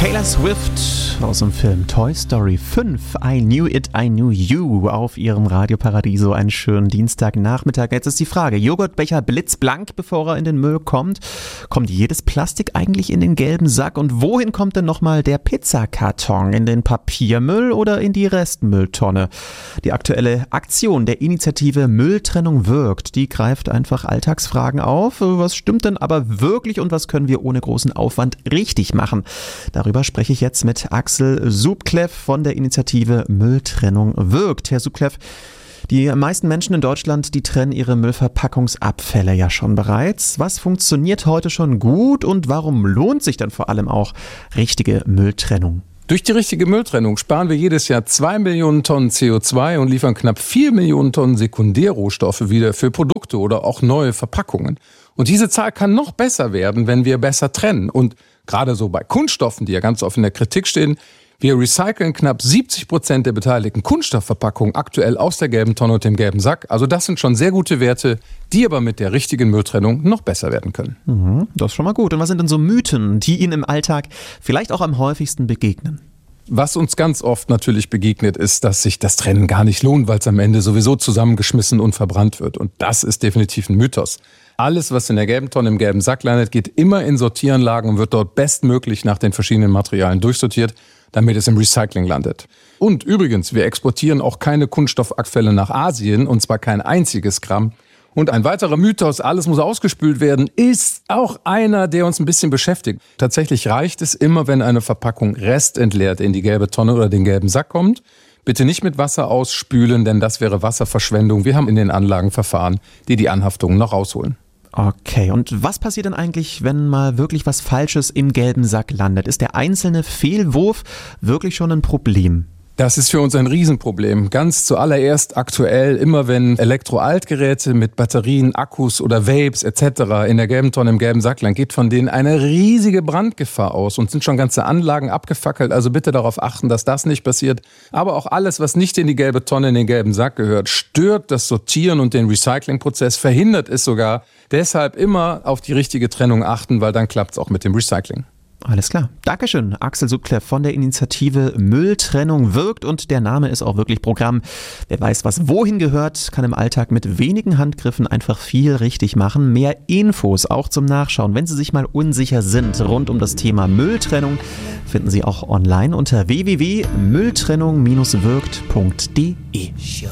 Taylor Swift aus dem Film Toy Story 5, I Knew It, I Knew You, auf ihrem Radio Paradiso. Einen schönen Dienstagnachmittag. Jetzt ist die Frage, Joghurtbecher blitzblank, bevor er in den Müll kommt? Kommt jedes Plastik eigentlich in den gelben Sack? Und wohin kommt denn nochmal der Pizzakarton? In den Papiermüll oder in die Restmülltonne? Die aktuelle Aktion der Initiative Mülltrennung wirkt, die greift einfach Alltagsfragen auf. Was stimmt denn aber wirklich und was können wir ohne großen Aufwand richtig machen? Darüber spreche ich jetzt mit Axel Subklev von der Initiative Mülltrennung wirkt. Herr Subklev, die meisten Menschen in Deutschland, die trennen ihre Müllverpackungsabfälle ja schon bereits. Was funktioniert heute schon gut und warum lohnt sich dann vor allem auch richtige Mülltrennung? Durch die richtige Mülltrennung sparen wir jedes Jahr 2 Millionen Tonnen CO2 und liefern knapp 4 Millionen Tonnen Sekundärrohstoffe wieder für Produkte oder auch neue Verpackungen. Und diese Zahl kann noch besser werden, wenn wir besser trennen. Und gerade so bei Kunststoffen, die ja ganz oft in der Kritik stehen, wir recyceln knapp 70% der beteiligten Kunststoffverpackungen aktuell aus der gelben Tonne und dem gelben Sack. Also das sind schon sehr gute Werte, die aber mit der richtigen Mülltrennung noch besser werden können. Das ist schon mal gut. Und was sind denn so Mythen, die Ihnen im Alltag vielleicht auch am häufigsten begegnen? Was uns ganz oft natürlich begegnet, ist, dass sich das Trennen gar nicht lohnt, weil es am Ende sowieso zusammengeschmissen und verbrannt wird. Und das ist definitiv ein Mythos. Alles, was in der gelben Tonne im gelben Sack landet, geht immer in Sortieranlagen und wird dort bestmöglich nach den verschiedenen Materialien durchsortiert, damit es im Recycling landet. Und übrigens, wir exportieren auch keine Kunststoffabfälle nach Asien, und zwar kein einziges Gramm. Und ein weiterer Mythos, alles muss ausgespült werden, ist auch einer, der uns ein bisschen beschäftigt. Tatsächlich reicht es immer, wenn eine Verpackung restentleert in die gelbe Tonne oder den gelben Sack kommt. Bitte nicht mit Wasser ausspülen, denn das wäre Wasserverschwendung. Wir haben in den Anlagen Verfahren, die die Anhaftungen noch rausholen. Okay, und was passiert denn eigentlich, wenn mal wirklich was Falsches im gelben Sack landet? Ist der einzelne Fehlwurf wirklich schon ein Problem? Das ist für uns ein Riesenproblem. Ganz zuallererst aktuell, immer wenn Elektroaltgeräte mit Batterien, Akkus oder Vapes etc. in der gelben Tonne im gelben Sack landen, geht von denen eine riesige Brandgefahr aus und sind schon ganze Anlagen abgefackelt. Also bitte darauf achten, dass das nicht passiert. Aber auch alles, was nicht in die gelbe Tonne, in den gelben Sack gehört, stört das Sortieren und den Recyclingprozess, verhindert es sogar. Deshalb immer auf die richtige Trennung achten, weil dann klappt es auch mit dem Recycling. Alles klar. Dankeschön, Axel Subklev von der Initiative Mülltrennung wirkt und der Name ist auch wirklich Programm. Wer weiß, was wohin gehört, kann im Alltag mit wenigen Handgriffen einfach viel richtig machen. Mehr Infos auch zum Nachschauen, wenn Sie sich mal unsicher sind rund um das Thema Mülltrennung, finden Sie auch online unter www.mülltrennung-wirkt.de.